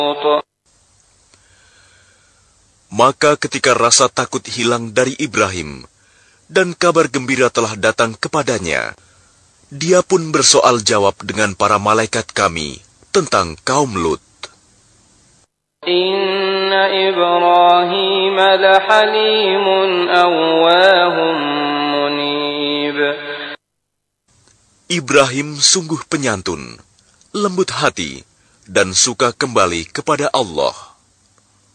Maka ketika rasa takut hilang dari Ibrahim, dan kabar gembira telah datang kepadanya, dia pun bersoal jawab dengan para malaikat kami tentang kaum Lut. Inna Ibrahim lahalimun awwahum munib. Ibrahim sungguh penyantun, lembut hati, dan suka kembali kepada Allah.